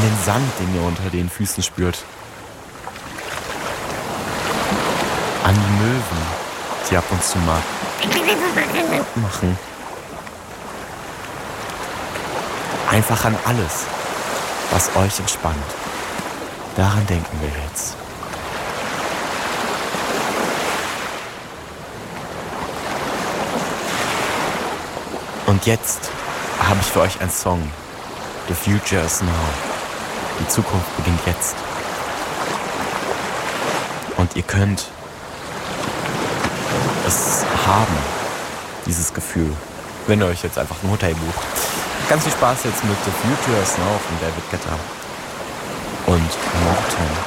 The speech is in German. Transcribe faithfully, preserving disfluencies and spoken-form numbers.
den Sand, den ihr unter den Füßen spürt. An die Möwen, die ab und zu mal machen. Einfach an alles, was euch entspannt. Daran denken wir jetzt. Und jetzt habe ich für euch einen Song. The Future is Now. Die Zukunft beginnt jetzt. Und ihr könnt es haben, dieses Gefühl, wenn ihr euch jetzt einfach ein Hotel bucht. Ganz viel Spaß jetzt mit The Future is Now von David Guetta und Morton.